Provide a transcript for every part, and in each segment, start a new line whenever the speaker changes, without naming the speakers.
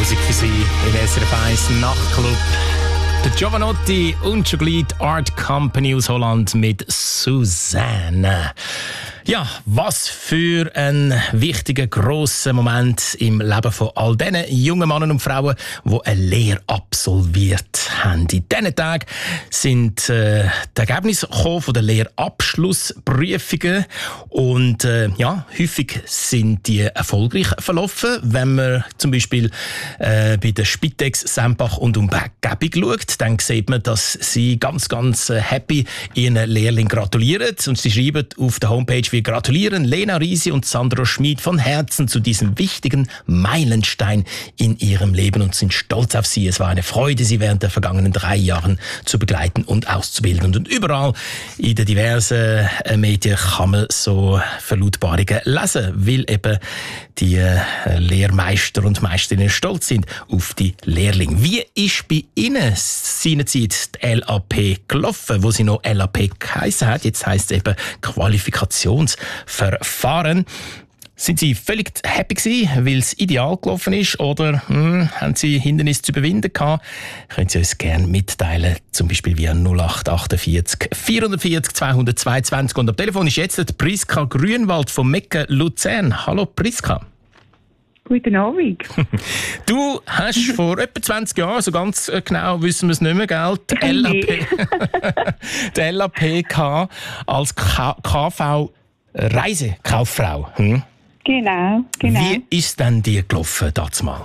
Musik für Sie in SRF 1 Nachtclub. Der Giovanotti und Joglite Art Company aus Holland mit Susanne. Ja, was für ein wichtiger, grosser Moment im Leben von all diesen jungen Männern und Frauen, die eine Lehre absolviert haben. In diesen Tagen sind die Ergebnisse von der Lehrabschlussprüfungen und häufig sind die erfolgreich verlaufen. Wenn man zum Beispiel bei der Spitex Sempach und Umgebung schaut, dann sieht man, dass sie ganz, ganz happy ihren Lehrling gratulieren. Und sie schreiben auf der Homepage: Wir gratulieren Lena Risi und Sandro Schmid von Herzen zu diesem wichtigen Meilenstein in ihrem Leben und sind stolz auf sie. Es war eine Freude, sie während der vergangenen 3 Jahren zu begleiten und auszubilden. Und überall in den diversen Medien kann man so Verlautbarungen lesen, weil eben die Lehrmeister und Meisterinnen stolz sind auf die Lehrlinge. Wie ist bei Ihnen seinerzeit die LAP gelaufen, wo sie noch LAP geheissen hat? Jetzt heisst es eben Qualifikationsverfahren. Sind Sie völlig happy gewesen, weil es ideal gelaufen ist, oder haben Sie Hindernisse zu überwinden gehabt? Können Sie uns gerne mitteilen, zum Beispiel via 0848 440 222. Und am Telefon ist jetzt die Priska Grünwald von Mecken Luzern. Hallo Priska.
Guten Abend.
Du hast vor etwa 20 Jahren, so ganz genau wissen wir es nicht mehr, gell, die LAP gehabt als KV-Reisekauffrau.
Genau.
Wie ist denn die gelaufen damals?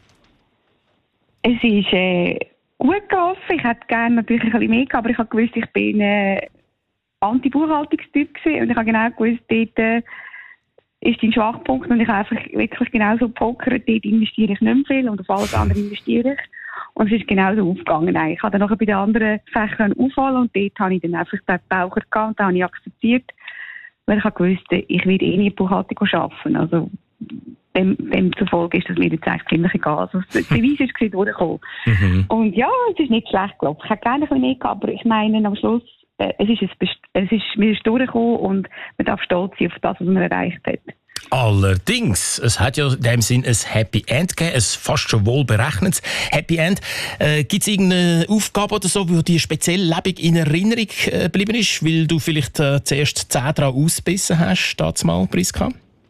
Es ist gut gelaufen. Ich hätte gerne natürlich ein bisschen mehr gehabt, aber ich habe gewusst, ich bin Anti-Buchhaltungstyp gewesen und ich habe genau gewusst, dort ist dein Schwachpunkt und ich habe einfach wirklich genauso gepokert, dort investiere ich nicht mehr viel und auf alles andere investiere ich. Und es ist genauso aufgegangen. Ich habe dann nachher bei den anderen Fächern aufholen und dort habe ich dann einfach den Taucher gehabt und den habe ich akzeptiert, weil ich habe gewusst, ich werde nie Buchhaltung arbeiten. Also dem zufolge ist das mir jetzt eigentlich ziemlich egal. Also der Beweis ist durchgekommen. Und ja, es ist nicht schlecht gelaufen. Ich hätte gerne ein bisschen mehr gehabt, aber ich meine, am Schluss mir ist durchgekommen und man darf stolz sein auf das, was man erreicht hat.
Allerdings, es hat ja in dem Sinn ein Happy End gegeben, ein fast schon wohlberechnetes Happy End. Gibt es irgendeine Aufgabe oder so, die dir speziell lebendig in Erinnerung geblieben ist, weil du vielleicht zuerst 10 daran ausgebissen hast, damals, Priska?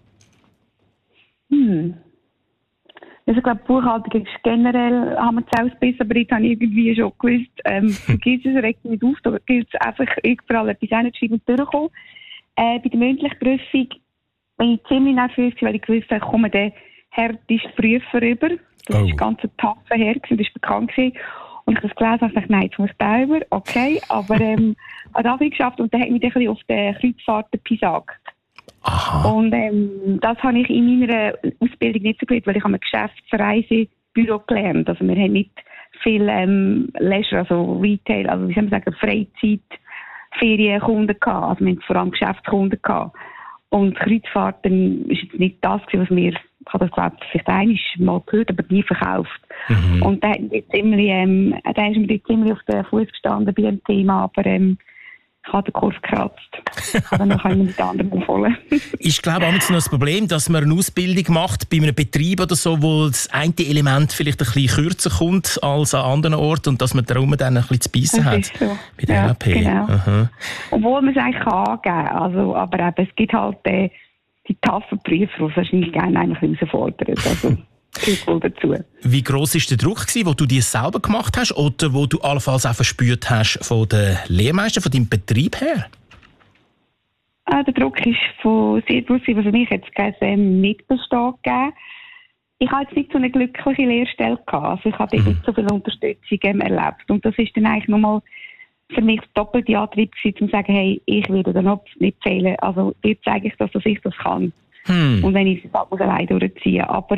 Also ich glaube, Buchhaltung ist generell, haben wir es ausgebissen, aber jetzt habe ich irgendwie schon gewusst, vergiss es, regt mich nicht auf, da gilt es einfach überall etwas hinzuschreiben und durchkommen. Bei der mündlichen Prüfung bin ich ziemlich nervös, weil ich gewusst habe, ich komme den härtesten Prüfer rüber. Das war ganz ein taffer Herr, das war bekannt gewesen. Und ich habe das gelesen und dachte, nein, jetzt muss ich da über, okay, aber habe das geschafft und dann hat mich ein bisschen auf der Kreuzfahrt pisagt.
Aha.
Und das habe ich in meiner Ausbildung nicht so gelernt, weil ich habe ein Geschäftsreisebüro gelernt. Also wir haben nicht viel Leisure, also Retail, also wie soll man sagen, Freizeit, Ferienkunden gehabt. Also wir haben vor allem Geschäftskunden gehabt. Und Kreuzfahrten ist jetzt nicht das gewesen, was mir, ich habe das glaube ich vielleicht einmal gehört, aber nie verkauft. Und da ist mir ziemlich auf den Fuß gestanden bei dem Thema, aber ich habe den Kurs gekratzt. Aber dann kann ich mit anderen aufholen.
Ich glaube, auch noch das Problem, dass man eine Ausbildung macht bei einem Betrieb oder so, wo das eine Element vielleicht ein bisschen kürzer kommt als an anderen Orten und dass man darum dann ein bisschen zu beißen hat.
So.
Bei der LAP.
Genau. Obwohl man es eigentlich angeben kann. Also, aber eben, es gibt halt die taffen Prüfer, die es wahrscheinlich gerne herausfordern. Also, dazu. Wie
gross war der Druck, den du dir selber gemacht hast oder wo du allenfalls auch verspürt hast von den Lehrmeistern, von deinem Betrieb her?
Der Druck war sehr groß, für mich hat es nicht bestehen gegeben. Ich hatte jetzt nicht so eine glückliche Lehrstelle gehabt. Also ich habe nicht so viel Unterstützung erlebt. Und das ist dann eigentlich nochmal für mich der doppelte Antrieb gewesen, um zu sagen, hey, ich werde den Opf nicht fehlen. Also jetzt zeige ich dass ich das kann. Und wenn ich es allein durchziehe. Aber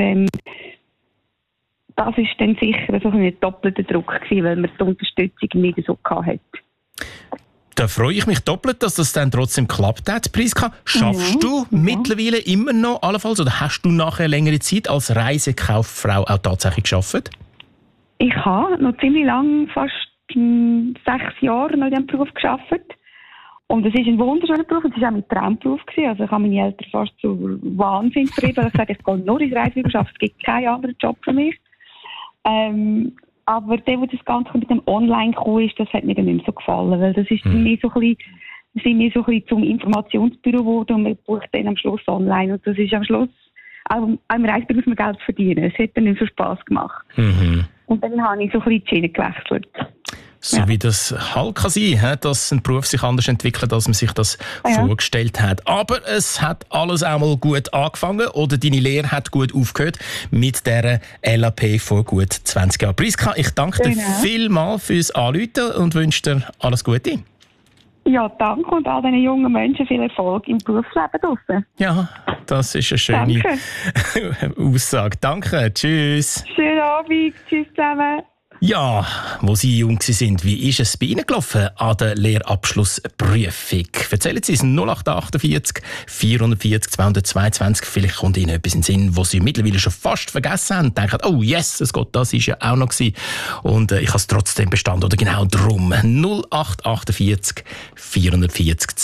das ist dann sicher so ein doppelter Druck gewesen, weil man die Unterstützung nicht so hatte.
Da freue ich mich doppelt, dass das dann trotzdem geklappt hat. Priska, schaffst du mittlerweile immer noch allenfalls oder hast du nachher längere Zeit als Reisekauffrau auch tatsächlich gearbeitet? Ich
habe noch ziemlich lang, fast 6 Jahre noch in diesem Beruf gearbeitet. Und es ist ein wunderschöner Beruf und es war auch mein Traumberuf gewesen. Also ich habe meine Eltern fast zu Wahnsinn getrieben. Ich habe gesagt, ich gehe nur ins Reisebüro arbeiten, es gibt keinen anderen Job für mich. Aber der, wo das Ganze mit dem Online gekommen ist, das hat mir dann nicht mehr so gefallen, weil das ist mir so ein bisschen zum Informationsbüro geworden und man bucht dann am Schluss online. Und das ist am Schluss auch im Reisbüro muss man Geld verdienen. Es hat dann nicht so Spass gemacht. Und dann habe ich so ein bisschen die Schiene gewechselt.
So wie das halt kann sein, dass ein Beruf sich anders entwickelt, als man sich das vorgestellt hat. Aber es hat alles auch mal gut angefangen oder deine Lehre hat gut aufgehört mit dieser LAP vor gut 20 Jahren. Priska, ich danke dir vielmals fürs Anrufen und wünsche dir alles Gute.
Ja, danke und all diesen jungen Menschen viel Erfolg im Berufsleben draussen.
Ja, das ist eine schöne Aussage. Danke, tschüss.
Schönen Abend, tschüss zusammen.
Ja, wo Sie jung waren, wie ist es bei Ihnen gelaufen an der Lehrabschlussprüfung? Erzählen Sie es 0848 440 222. Vielleicht kommt Ihnen etwas in den Sinn, was Sie mittlerweile schon fast vergessen haben und denken, oh yes, es geht, das war ja auch noch gewesen. Und ich habe es trotzdem bestanden, oder genau drum. 0848 440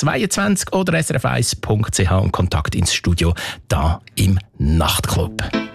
222 oder srf1.ch und Kontakt ins Studio da im Nachtclub.